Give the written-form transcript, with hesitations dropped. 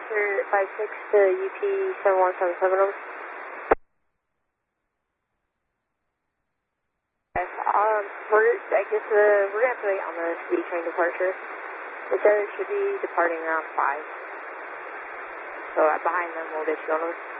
departure 56 to UP 7177. I guess we're going to have to wait on the C train departure. It says it should be departing around 5. So behind them, we'll get you on them.